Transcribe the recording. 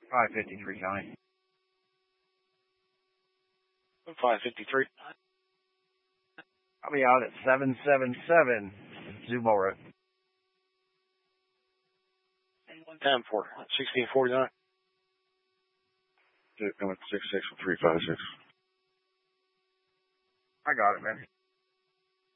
553, County. 553. I'll be out at 777 Zumo Road. 10 for 1649. Coming 66356. I got it, man.